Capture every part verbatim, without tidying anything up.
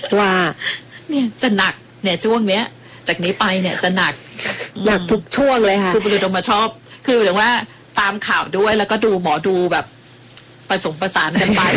ว่าเนี่ยจะหนักเนี่ยช่วงเนี้ยจากนี้ไปเนี่ยจะหนักหนักทุกช่วงเลยค่ะคือบุรุษมาชอบคือหรือว่าตามข่าวด้วยแล้วก็ดูหมอดูแบบผสมประสานกันไป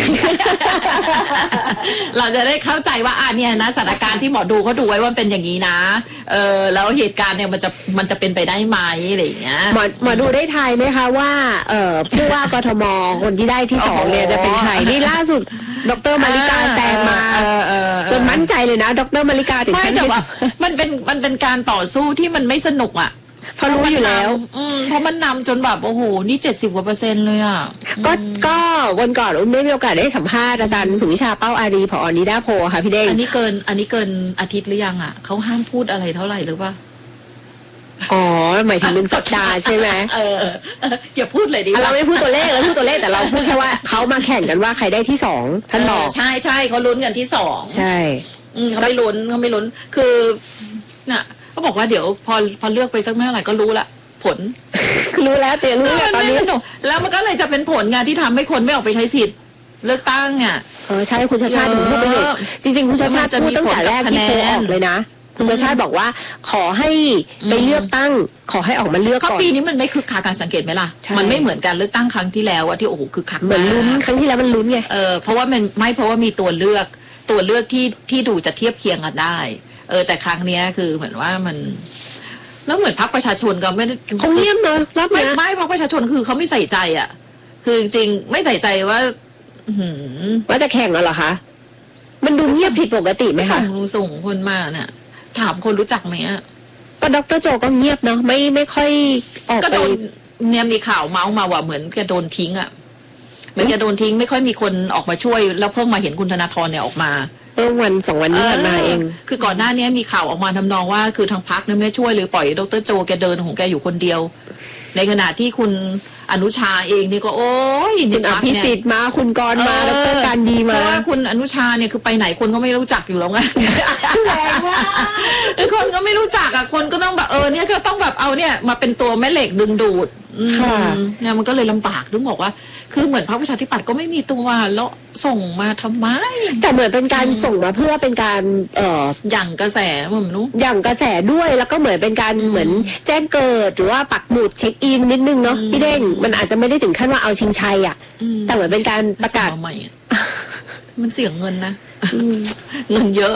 เราจะได้เข้าใจว่าอ่ะเนี่ยนะสถานการณ์ที่หมอดูเขาดูไว้ว่าเป็นอย่างนี้นะเออแล้วเหตุการณ์เนี่ยมันจะมันจะเป็นไปได้ไหมอะไรอย่างเงี้ยหมอหมอดูได้ทายไหมคะว่าเอ่อผู้ว่ากทมคนที่ได้ที่สองเนี่ยจะเป็นใครนี่ล่าสุดดร.มาริกาแซงมาจนมั่นใจเลยนะดร.มาริกาถึงขั้นที่มันเป็นมันเป็นการต่อสู้ที่มันไม่สนุกอ่ะเพราะรู้อยู่แล้วอืมเพราะมันนำจนแบบโอ้โหนี่เจ็ดสิบกว่าเปอร์เซ็นต์เลยอ่ะก็ก็วันก่อนอุ้มได้มีโอกาสได้สัมภาษณ์อาจารย์สุวิชาเป้าอารีผอ.นิดาโพค่ะพี่เด้งอันนี้เกินอันนี้เกินอาทิตย์หรือยังอ่ะเขาห้ามพูดอะไรเท่าไหร่หรือเปล่าอ๋อหมายถึงหนึ่งสัปดาห์ใช่ไหมเอออย่าพูดเลยดิเราไม่พูดตัวเลขเราพูดตัวเลขแต่เราพูดแค่ว่าเขามาแข่งกันว่าใครได้ที่สองท่านบอกใช่ใช่เขาลุ้นกันที่สองใช่เขาไม่ลุ้นเขาไม่ลุ้นคือน่ะเขาบอกว่าเดี๋ยวพอพอเลือกไปสักเมื่อไหร่ก็รู้ละผลรู้แล้วเตี๋ยรู้แล้วตอนนี้แล้วมันก็เลยจะเป็นผลงานที่ทำให้คนไม่ออกไปใช้สิทธิ์เลือกตั้งอ่ะเออใช่คุณชาชาติถึงพูดไปเลยจริงๆคุณชาชาติพูดตั้งแต่แรกที่โพลออกเลยนะคุณชาชาติบอกว่าขอให้ไปเลือกตั้งขอให้ออกมาเลือกก่อนปีนี้มันไม่คึกคักการสังเกตไหมล่ะมันไม่เหมือนการเลือกตั้งครั้งที่แล้วอะที่โอ้โหคึกคักเหมือนลุ้นครั้งที่แล้วมันลุ้นไงเออเพราะว่ามันไม่เพราะว่ามีตัวเลือกตัวเลือกที่ที่ดูจะเทียบเคียงกันได้เออแต่ครั้งนี้คือเหมือนว่ามันแล้วเหมือนพรรคประชาชนก็ไม่ได้เขาเงียบเนอะรับไม่ไม่พรรคประชาชนคือเขาไม่ใส่ใจอ่ะคือจริงไม่ใส่ใจว่าว่าจะแข่งแล้วเหรอคะมันดูเงียบผิดปกติไหมคะส่งส่งคนมาเนี่ยถามคนรู้จักไหมอ่ะก็ดร.โจก็เงียบเนาะไม่ไม่ค่อยออกไปก็โดนเนี่ยมีข่าวเมาส์มาว่าเหมือนแกโดนทิ้งอ่ะเหมือนแกโดนทิ้งไม่ค่อยมีคนออกมาช่วยแล้วเพิ่งมาเห็นคุณธนาธรเนี่ยออกมาเมื่อวันสองวันนี้ผ่านมาเองคือก่อนหน้านี้มีข่าวออกมาทำนองว่าคือทางพรรคเนี่ยไม่ช่วยหรือปล่อยดร.โจแกเดินของแกอยู่คนเดียวในขณะที่คุณอนุชาเองนี่ก็โอ้ยคุณอภิสิทธิ์มาคุณกรณ์มาแล้วก็การดีมาเพราะว่าคุณอนุชาเนี่ยคือไปไหนคนก็ไม่รู้จักอยู่แล้วไงแรงมากคนก็ไม่รู้จักอ่ะคนก็ต้องแบบเออเนี่ยก็ต้องแบบเอาเนี่ยมาเป็นตัวแม่เหล็กดึงดูดเนี่ยมันก็เลยลำบากต้องบอกว่าคือเหมือนพรรคประชาธิปัตย์ก็ไม่มีตัวแล้วส่งมาทำไมแต่เหมือนเป็นการส่งมาเพื่อเป็นการเอ่อหยั่งกระแสเหมือนนู้หยั่งกระแสด้วยแล้วก็เหมือนเป็นการเหมือนแจ้งเกิดหรือว่าปักหมุดเช็คอินนิดนึงเนาะพี่เด้งมันอาจจะไม่ได้ถึงขั้นว่าเอาชิงชัยอ่ะแต่เหมือนเป็นการประกาศใหม่มันเสียเงินนะเงินเยอะ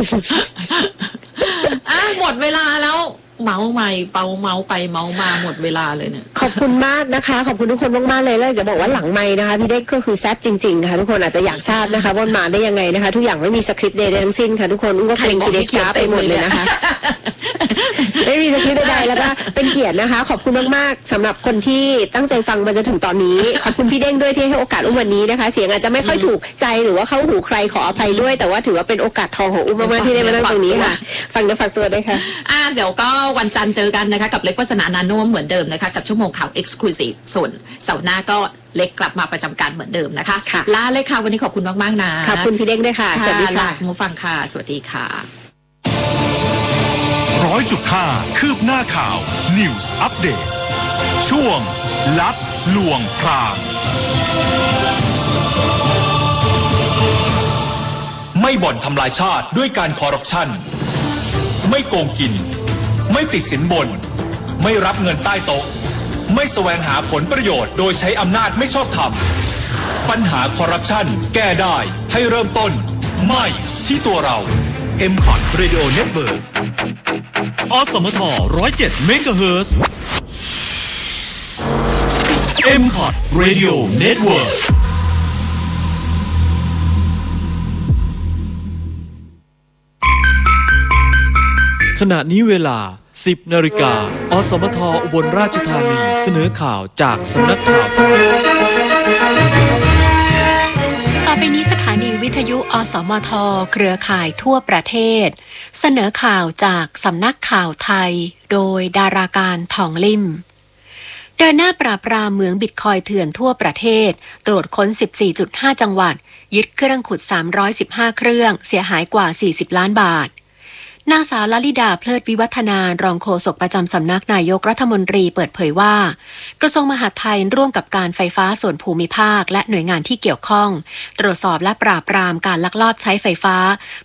อ่ะหมดเวลาแล้วเมาใหม่เปาเมาไปเมามาหมดเวลาเลยเนี่ยขอบคุณมากนะคะขอบคุณทุกคนมากๆเลยแล้วจะบอกว่าหลังไมค์นะคะพี่เด็กก็คือแซ่บจริงๆค่ะทุกคนอาจจะอยากทราบนะคะว่ามาได้ยังไงนะคะทุกอย่างไม่มีสคริปต์ใดๆทั้งสิ้นค่ะทุกคนอุ้งก็เพลงกีเดสกาไปหมดเลยนะคะไม่มีสคริปต์ใดๆแล้วก็เป็นเกียรตินะคะขอบคุณมากๆสำหรับคนที่ตั้งใจฟังมาจนถึงตอนนี้ขอบคุณพี่เด้งด้วยที่ให้โอกาสอุ้มวันนี้นะคะเสียงอาจจะไม่ค่อยถูกใจหรือว่าเข้าหูใครขออภัยด้วยแต่ว่าถือว่าเป็นโอกาสทองของอุ้มมากๆที่ได้มานั่งตรงนี้ค่ะฟังเนื้อฝากตัวด้วยค่ะอ่าเดี๋ยวก็วันจันทร์เจอกันนะคะกับเล็กวาสนานานุ่มเหมือนเดิมนะคะกับชั่วโมงข่าว Exclusive ส่วนเสาร์หน้าก็เล็กกลับมาประจำการเหมือนเดิมนะคะลาเลยค่ะวันนี้ขอบคุณมากๆนะขอบคุณพี่เด้งด้วยค่ะสวัสดีค่ะคุณผู้ฟังค่ะสวัสดีค่ะร้อยจุดห้าคืบหน้าข่าว News Update ช่วงลับลวงพรางไม่บ่อนทำลายชาติด้วยการคอร์รัปชันไม่โกงกินไม่ติดสินบนไม่รับเงินใต้โต๊ะไม่แสวงหาผลประโยชน์โดยใช้อำนาจไม่ชอบธรรมปัญหาคอร์รัปชันแก้ได้ให้เริ่มต้นไม่ที่ตัวเรา เอ็ม คอท Radio Network อสมท หนึ่งศูนย์เจ็ด เมกะเฮิรตซ์ เอ็ม คอท Radio Network ขณะนี้เวลา สิบนาฬิกา อสมท อุบลราชธานีเสนอข่าวจากสำนักข่าวไทยต่อไปนี้สถานีวิทยุอสมทเครือข่ายทั่วประเทศเสนอข่าวจากสำนักข่าวไทยโดยดาราการทองลิ่มเดินหน้าปราบปรามเหมืองบิตคอยเถื่อนทั่วประเทศตรวจค้น สิบสี่จุดห้า จังหวัดยึดเครื่องขุดสามร้อยสิบห้าเครื่องเสียหายกว่าสี่สิบล้านบาทนางสาวลลิดาเพลิดวิวัฒนารองโฆษกประจำสำนักนายกรัฐมนตรีเปิดเผยว่ากระทรวงมหาดไทยร่วมกับการไฟฟ้าส่วนภูมิภาคและหน่วยงานที่เกี่ยวข้องตรวจสอบและปราบปรามการลักลอบใช้ไฟฟ้า